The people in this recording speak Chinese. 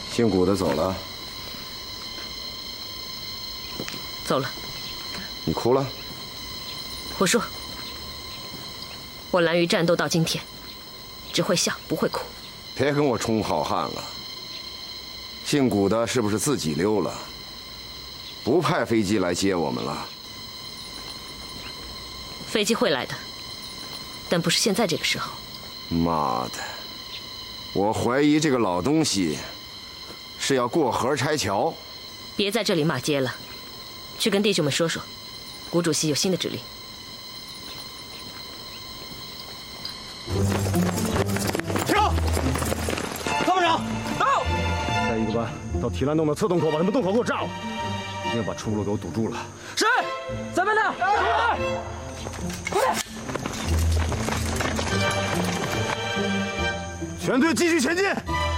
姓古的走了。 走了。 你哭了？ 胡说！我蓝鱼战斗到今天，只会笑不会哭。 别跟我充好汉了。姓古的是不是自己溜了？不派飞机来接我们了？ 飞机会来的，但不是现在这个时候。 妈的！我怀疑这个老东西是要过河拆桥。 别在这里骂街了，去跟弟兄们说说，谷主席有新的指令。 停！参谋长，到！带一个班到提篮洞的侧洞口，把他们洞口给我炸了，一定把出路给我堵住了。 是，咱们呢？快点！ 全队继续前进！